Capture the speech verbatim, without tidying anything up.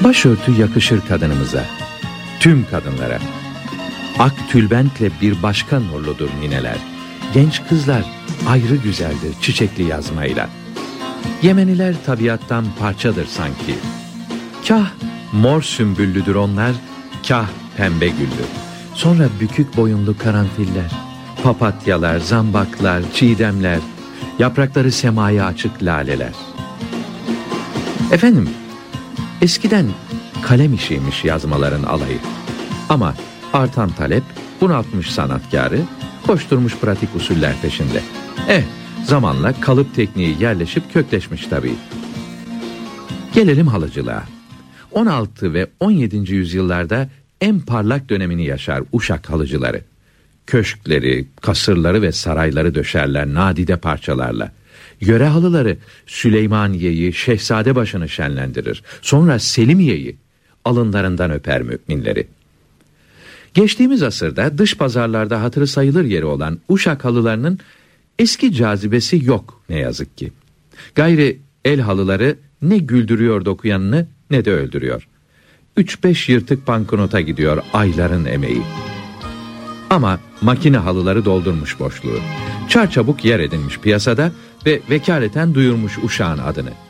Başörtü yakışır kadınımıza, tüm kadınlara. Ak tülbentle bir başka nurludur nineler. Genç kızlar ayrı güzeldir çiçekli yazmayla. Yemeniler tabiattan parçadır sanki. Kah mor sümbüllüdür onlar, kah pembe güllü. Sonra bükük boyunlu karanfiller, papatyalar, zambaklar, çiğdemler, yaprakları semaya açık laleler. Efendim, eskiden kalem işiymiş yazmaların alayı. Ama artan talep bunaltmış sanatkarı, koşturmuş pratik usuller peşinde. Eh, zamanla kalıp tekniği yerleşip kökleşmiş tabii. Gelelim halıcılığa. on altı ve on yedinci yüzyıllarda en parlak dönemini yaşar Uşak halıcıları. Köşkleri, kasırları ve sarayları döşerler nadide parçalarla. Yöre halıları Süleymaniye'yi, Şehzadebaşı'nı şenlendirir. Sonra Selimiye'yi, alınlarından öper müminleri. Geçtiğimiz asırda dış pazarlarda hatırı sayılır yeri olan Uşak halılarının eski cazibesi yok ne yazık ki. Gayri el halıları ne güldürüyor dokuyanını ne de öldürüyor. Üç beş yırtık banknota gidiyor ayların emeği. Ama makine halıları doldurmuş boşluğu. Çarçabuk yer edinmiş piyasada ve vekaleten duyurmuş Uşak'ın adını.